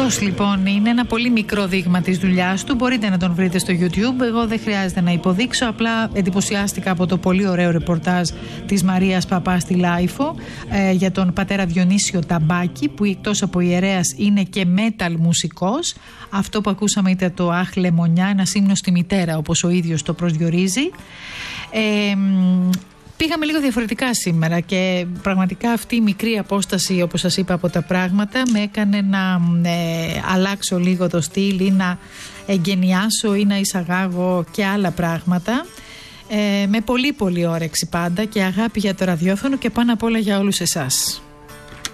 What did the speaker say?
Αυτός λοιπόν είναι ένα πολύ μικρό δείγμα της δουλειάς του. Μπορείτε να τον βρείτε στο YouTube. Εγώ δεν χρειάζεται να υποδείξω. Απλά εντυπωσιάστηκα από το πολύ ωραίο ρεπορτάζ της Μαρίας Παπά στη Λάιφο για τον πατέρα Διονύσιο Ταμπάκη, που εκτός από ιερέας είναι και metal μουσικός. Αυτό που ακούσαμε ήταν το Αχ Λεμονιά, ένα ύμνο στη μητέρα, όπως ο ίδιος το προσδιορίζει. Πήγαμε λίγο διαφορετικά σήμερα και πραγματικά αυτή η μικρή απόσταση, όπως σας είπα, από τα πράγματα με έκανε να αλλάξω λίγο το στυλ ή να εγκαινιάσω ή να εισαγάγω και άλλα πράγματα, με πολύ πολύ όρεξη πάντα και αγάπη για το ραδιόφωνο και πάνω απ' όλα για όλους εσάς.